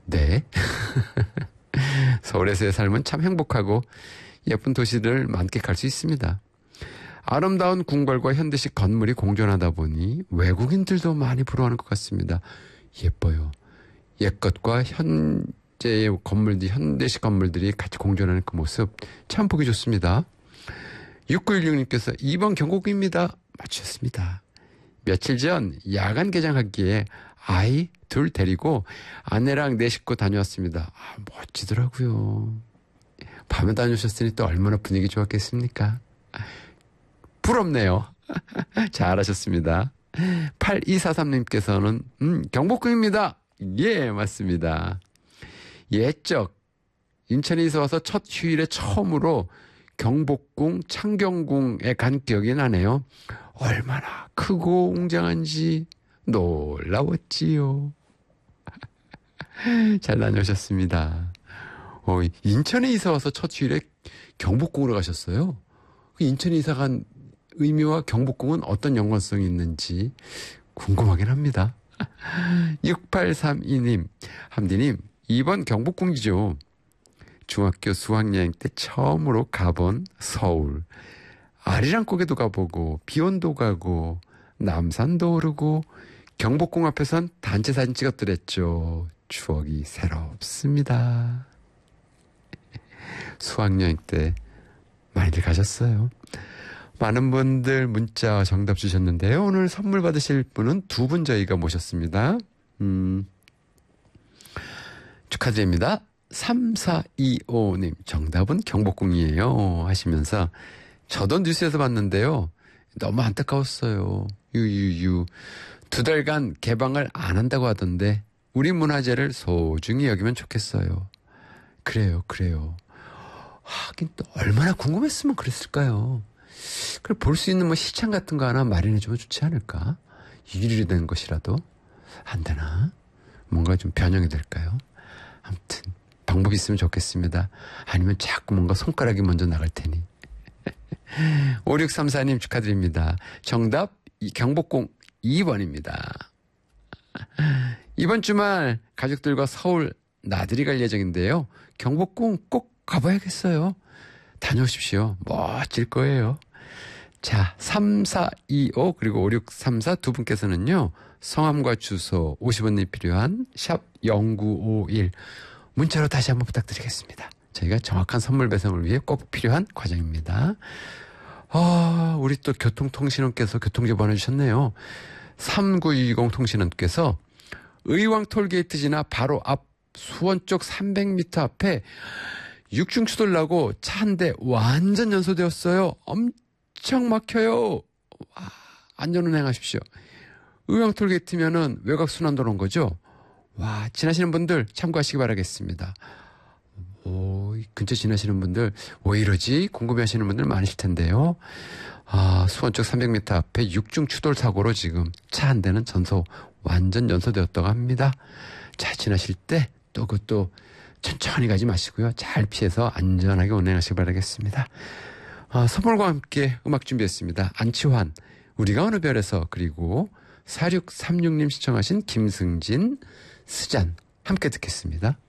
네. 서울에서의 삶은 참 행복하고 예쁜 도시를 만끽할 수 있습니다. 아름다운 궁궐과 현대식 건물이 공존하다 보니 외국인들도 많이 부러워하는 것 같습니다. 예뻐요. 옛것과 현재의 건물들, 현대식 건물들이 같이 공존하는 그 모습 참 보기 좋습니다. 6916님께서 2번 경복궁입니다. 맞추셨습니다. 며칠 전 야간 개장하기에 아이 둘 데리고 아내랑 내 식구 다녀왔습니다. 멋지더라고요. 밤에 다녀오셨으니 또 얼마나 분위기 좋았겠습니까? 부럽네요. 잘하셨습니다. 8243님께서는 경복궁입니다. 예, 맞습니다. 옛적 인천에 있어 와서 첫 휴일에 처음으로 경복궁, 창경궁에 간 기억이 나네요. 얼마나 크고 웅장한지 놀라웠지요. 잘 다녀오셨습니다. 인천에 이사 와서 첫 휴일에 경복궁으로 가셨어요. 인천에 이사 간 의미와 경복궁은 어떤 연관성이 있는지 궁금하긴 합니다. 6832님, 함디님, 2번 경복궁이죠. 중학교 수학여행 때 처음으로 가본 서울. 아리랑곡에도 가보고 비원도 가고 남산도 오르고 경복궁 앞에선 단체 사진 찍었더랬죠. 추억이 새롭습니다. 수학여행 때 많이들 가셨어요. 많은 분들 문자 정답 주셨는데요. 오늘 선물 받으실 분은 2분 저희가 모셨습니다. 축하드립니다. 3425님 정답은 경복궁이에요 하시면서 저도 뉴스에서 봤는데요. 너무 안타까웠어요. 유유유 2달간 개방을 안 한다고 하던데 우리 문화재를 소중히 여기면 좋겠어요. 그래요. 하긴 또 얼마나 궁금했으면 그랬을까요. 그걸 볼 수 있는 시장 같은 거 하나 마련해주면 좋지 않을까? 유리로 된 것이라도 안 되나? 뭔가 좀 변형이 될까요? 아무튼 방법이 있으면 좋겠습니다. 아니면 자꾸 뭔가 손가락이 먼저 나갈 테니. 5634님 축하드립니다. 정답 경복궁 2번입니다. 이번 주말 가족들과 서울 나들이 갈 예정인데요. 경복궁 꼭 가봐야겠어요. 다녀오십시오. 멋질 거예요. 자, 3425 그리고 5634 두 분께서는요. 성함과 주소 50원이 필요한 샵 0951 문자로 다시 한번 부탁드리겠습니다. 저희가 정확한 선물 배송을 위해 꼭 필요한 과정입니다. 우리 또 교통통신원께서 교통제보 보내주셨네요. 3920 통신원께서 의왕 톨게이트 지나 바로 앞 수원 쪽 300m 앞에 육중 추돌 나고 차 한 대 완전 연소되었어요. 엄청 막혀요. 안전운행하십시오. 의왕 톨게이트면은 외곽 순환도로인 거죠. 지나시는 분들 참고하시기 바라겠습니다. 근처 지나시는 분들 왜 이러지? 궁금해하시는 분들 많으실 텐데요. 수원 쪽 300m 앞에 육중 추돌 사고로 지금 차 한 대는 완전 연소되었다고 합니다. 자, 지나실 때 또 그것도 천천히 가지 마시고요. 잘 피해서 안전하게 운행하시기 바라겠습니다. 선물과 함께 음악 준비했습니다. 안치환, 우리가 어느 별에서, 그리고 4636님 시청하신 김승진, 스잔 함께 듣겠습니다.